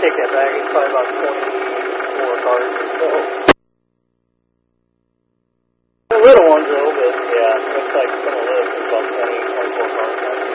take that back. It's probably about 24 cars or so. The little ones, though, but yeah, looks like some of this is about 24 cars.